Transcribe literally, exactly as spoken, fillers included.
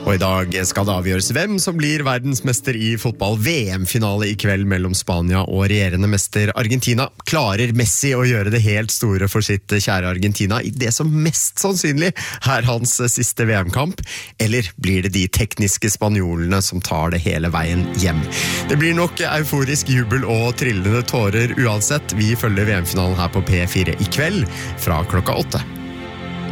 Og i dag skal det avgjøres hvem som blir verdensmester i fotball. V M-finale i kveld mellom Spania og regjerende mester Argentina. Klarer Messi å gjøre det helt store for sitt kjære Argentina i det som mest sannsynlig er hans siste V M-kamp? Eller blir det de tekniske spanjolene som tar det hele veien hjem? Det blir nok euforisk jubel og trillende tårer uansett. Vi følger V M-finalen her på P fire i kveld fra klokka åtte.